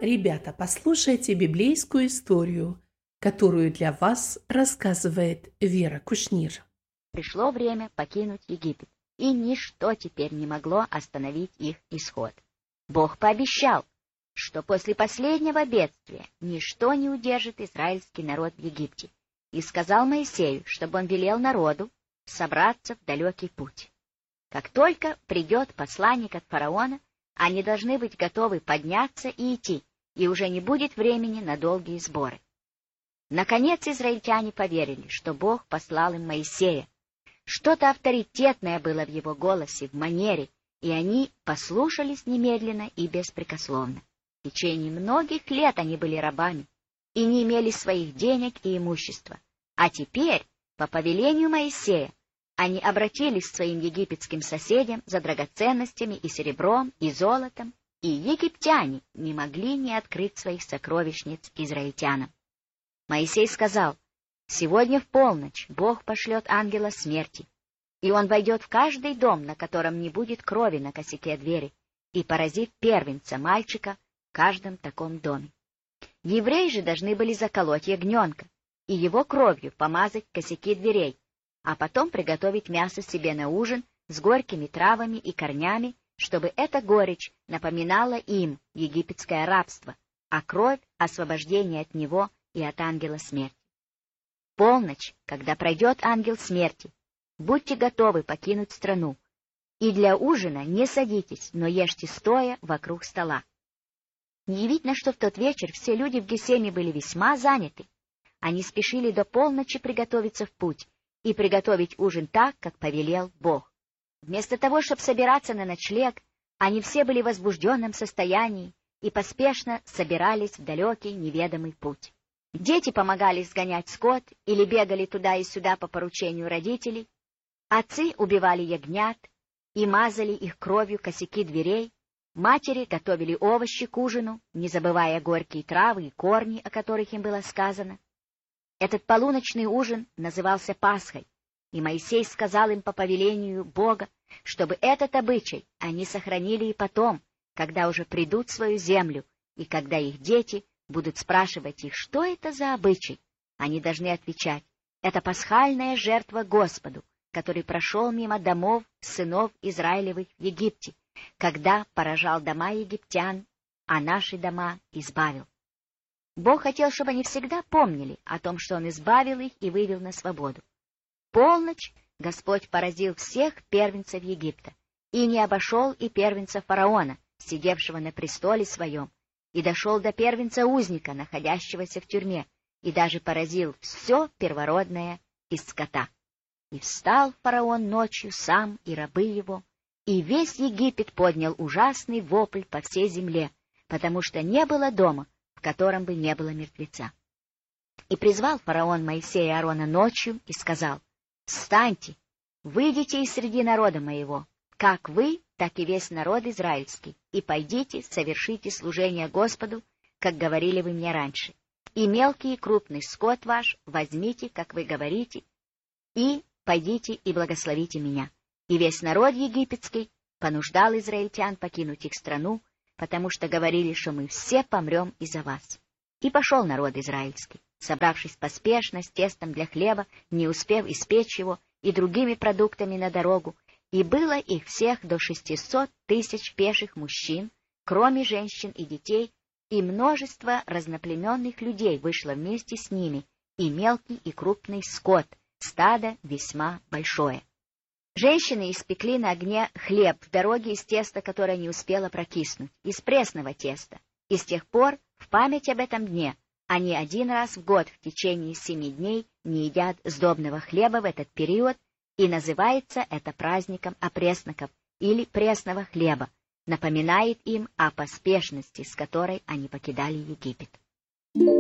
Ребята, послушайте библейскую историю, которую для вас рассказывает Вера Кушнир. Пришло время покинуть Египет, и ничто теперь не могло остановить их исход. Бог пообещал, что после последнего бедствия ничто не удержит израильский народ в Египте, и сказал Моисею, чтобы он велел народу собраться в далекий путь. Как только придет посланник от фараона, они должны быть готовы подняться и идти, и уже не будет времени на долгие сборы. Наконец израильтяне поверили, что Бог послал им Моисея. Что-то авторитетное было в его голосе, в манере, и они послушались немедленно и беспрекословно. В течение многих лет они были рабами и не имели своих денег и имущества. А теперь, по повелению Моисея, они обратились к своим египетским соседям за драгоценностями и серебром, и золотом, и египтяне не могли не открыть своих сокровищниц израильтянам. Моисей сказал: «Сегодня в полночь Бог пошлет ангела смерти, и он войдет в каждый дом, на котором не будет крови на косяке двери, и поразит первенца, мальчика, в каждом таком доме. Евреи же должны были заколоть ягненка и его кровью помазать косяки дверей, а потом приготовить мясо себе на ужин с горькими травами и корнями, чтобы эта горечь напоминала им египетское рабство, а кровь — освобождение от него и от ангела смерти. В полночь, когда пройдет ангел смерти, будьте готовы покинуть страну, и для ужина не садитесь, но ешьте стоя вокруг стола». Неудивительно, что в тот вечер все люди в Гесеме были весьма заняты. Они спешили до полночи приготовиться в путь и приготовить ужин так, как повелел Бог. Вместо того, чтобы собираться на ночлег, они все были в возбужденном состоянии и поспешно собирались в далекий неведомый путь. Дети помогали сгонять скот или бегали туда и сюда по поручению родителей. Отцы убивали ягнят и мазали их кровью косяки дверей. Матери готовили овощи к ужину, не забывая горькие травы и корни, о которых им было сказано. Этот полуночный ужин назывался Пасхой, и Моисей сказал им по повелению Бога, чтобы этот обычай они сохранили и потом, когда уже придут в свою землю, и когда их дети будут спрашивать их, что это за обычай, они должны отвечать: это пасхальная жертва Господу, который прошел мимо домов сынов Израилевых в Египте, когда поражал дома египтян, а наши дома избавил. Бог хотел, чтобы они всегда помнили о том, что Он избавил их и вывел на свободу. В полночь Господь поразил всех первенцев Египта, и не обошел и первенца фараона, сидевшего на престоле своем, и дошел до первенца узника, находящегося в тюрьме, и даже поразил все первородное из скота. И встал фараон ночью сам и рабы его, и весь Египет поднял ужасный вопль по всей земле, потому что не было дома, в котором бы не было мертвеца. И призвал фараон Моисея и Аарона ночью и сказал: «Встаньте, выйдите из среди народа моего, как вы, так и весь народ израильский, и пойдите, совершите служение Господу, как говорили вы мне раньше. И мелкий и крупный скот ваш возьмите, как вы говорите, и пойдите и благословите меня». И весь народ египетский понуждал израильтян покинуть их страну, потому что говорили, что мы все помрем из-за вас. И пошел народ израильский, собравшись поспешно с тестом для хлеба, не успев испечь его, и другими продуктами на дорогу, и было их всех до 600 тысяч пеших мужчин, кроме женщин и детей, и множество разноплеменных людей вышло вместе с ними, и мелкий и крупный скот, стадо весьма большое. Женщины испекли на огне хлеб в дороге из теста, которое не успело прокиснуть, из пресного теста, и с тех пор, в память об этом дне, они один раз в год в течение 7 дней не едят сдобного хлеба в этот период, и называется это праздником опресноков или пресного хлеба, напоминает им о поспешности, с которой они покидали Египет.